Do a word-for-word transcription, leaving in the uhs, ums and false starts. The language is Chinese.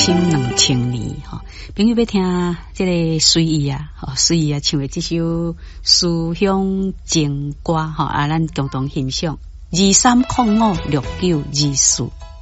心两千年哈，朋友要听这个随意啊，随意啊唱的这首思乡情歌哈，啊，咱共同欣赏二三零五六九二四。